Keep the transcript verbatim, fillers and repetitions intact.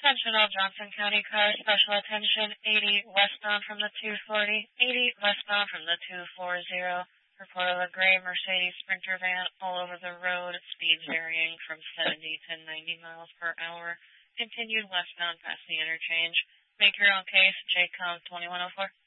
Attention all Johnson County cars, special attention, eighty westbound from the two forty, eighty westbound from the two forty. Report of a gray Mercedes Sprinter van all over the road, speeds varying from seventy to ninety miles per hour. Continued westbound past the interchange. Make your own case, J COM twenty-one oh four.